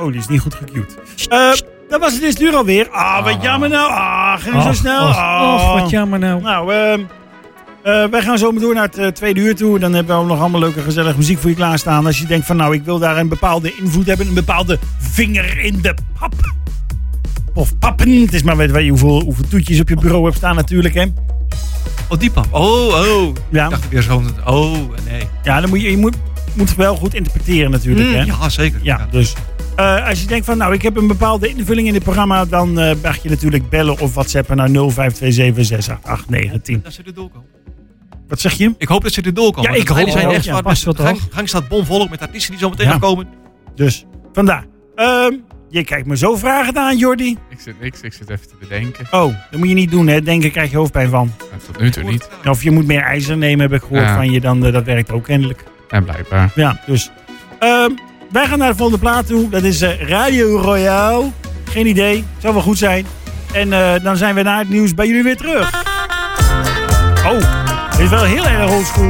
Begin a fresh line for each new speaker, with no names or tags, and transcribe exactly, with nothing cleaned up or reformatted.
Oh, die is niet goed gecued. Uh, dat was het eerste uur alweer. Ah, wat jammer nou. Ah, ging oh, zo snel.
Och,
oh.
och, wat jammer nou.
Nou, uh, uh, wij gaan zo door naar het uh, tweede uur toe. Dan hebben we nog allemaal leuke, gezellige muziek voor je klaarstaan. Als je denkt van, nou, ik wil daar een bepaalde invloed hebben. Een bepaalde vinger in de pap. Of pappen. Het is maar weet je hoeveel, hoeveel toetjes op je bureau hebt staan natuurlijk, hè.
Oh, die pap. Oh, oh.
Ja.
Ik dacht weer zo. Oh, nee.
Ja, dan moet je, je moet, moet het wel goed interpreteren natuurlijk,
mm,
hè.
Ja, zeker.
Ja, ja. Dus uh, als je denkt van, nou, ik heb een bepaalde invulling in dit programma, dan uh, mag je natuurlijk bellen of whatsappen naar nul vijf twee zeven zes acht acht negen tien.
Dat ze er doorkomen.
Wat zeg je?
Ik hoop dat ze er doorkomen.
Ja, ik hoop
zijn
ook.
echt
Ja,
waar.
past wel
De gang,
toch?
gang staat bomvol met artiesten die zo meteen
Ja.
gaan komen.
Dus, vandaar. Um, je kijkt me zo vragend aan, Jordi.
Ik zit niks, ik zit even te bedenken.
Oh, dat moet je niet doen, hè. Denken krijg je hoofdpijn van.
Ja, tot nu toe niet.
Of je moet meer ijzer nemen, heb ik gehoord
Ja.
van je. Dan, uh, dat werkt ook kennelijk.
En blijkbaar.
Ja, dus. Um, wij gaan naar de volgende plaat toe. Dat is uh, Radio Royale. Geen idee. Zou wel goed zijn. En uh, dan zijn we na het nieuws bij jullie weer terug. Oh, dit is wel heel erg oldschool.